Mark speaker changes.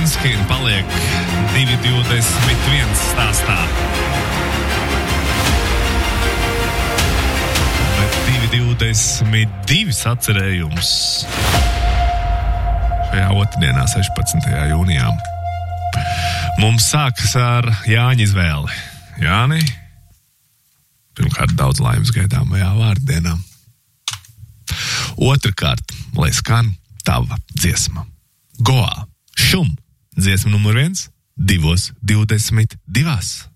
Speaker 1: Manskin paliek 2.21 stāstā. Bet 2.22 atcerējums šajā otrdienā, 16. jūnijā. Mums sākas ar Jāņa izvēli. Jāni, pirmkārt daudz laimes gaidāmajā vārdienā. Otrakārt, lai skan tava dziesma. Goā, šum, dziesma numur 1, 2.22.